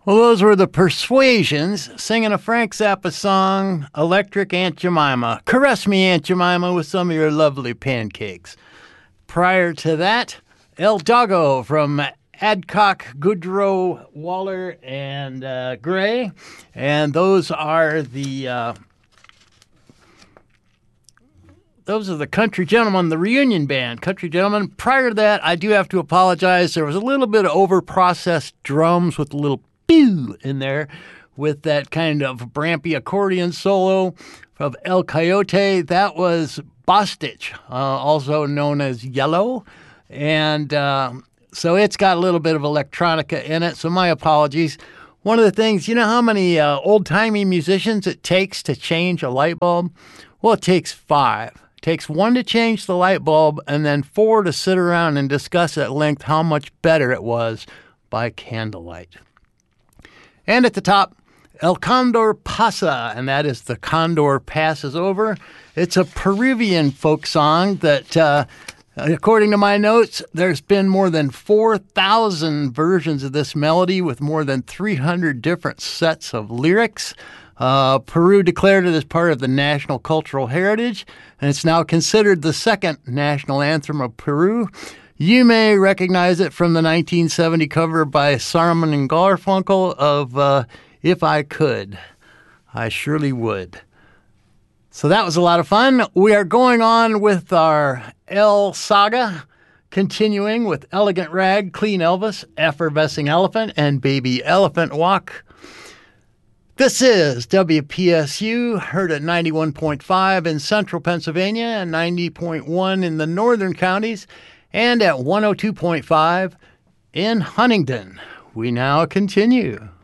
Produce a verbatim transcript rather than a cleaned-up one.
Well, those were the Persuasions singing a Frank Zappa song, Electric Aunt Jemima. Caress me, Aunt Jemima, with some of your lovely pancakes. Prior to that, El Doggo from Adcock, Goodrow, Waller, and uh, Gray. And those are the... Uh, Those are the Country Gentlemen, the reunion band, Country Gentlemen. Prior to that, I do have to apologize. There was a little bit of over-processed drums with a little pew in there with that kind of brampy accordion solo of El Coyote. That was Bostitch, uh, also known as Yellow. And uh, so it's got a little bit of electronica in it, so my apologies. One of the things, you know how many uh, old-timey musicians it takes to change a light bulb? Well, it takes five. It takes one to change the light bulb and then four to sit around and discuss at length how much better it was by candlelight. And at the top, El Condor Pasa, and that is The Condor Passes Over. It's a Peruvian folk song that, uh, according to my notes, there's been more than four thousand versions of this melody with more than three hundred different sets of lyrics. Uh, Peru declared it as part of the national cultural heritage, and it's now considered the second national anthem of Peru. You may recognize it from the nineteen seventy cover by Simon and Garfunkel of uh, If I Could. I surely would. So that was a lot of fun. We are going on with our El Saga, continuing with Elegant Rag, Clean Elvis, Effervescing Elephant, and Baby Elephant Walk. This is W P S U, heard at ninety-one point five in central Pennsylvania and ninety point one in the northern counties, and at one oh two point five in Huntingdon. We now continue.